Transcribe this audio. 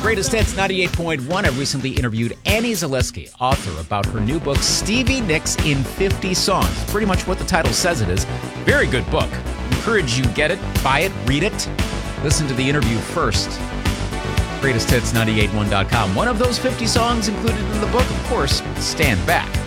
Greatest Hits 98.1. I recently interviewed Annie Zaleski, author, about her new book, Stevie Nicks in 50 Songs. Pretty much what the title says it is. Very good book. Encourage you get it, buy it, read it. Listen to the interview first. GreatestHits981.com. One of those 50 songs included in the book, of course, Stand Back.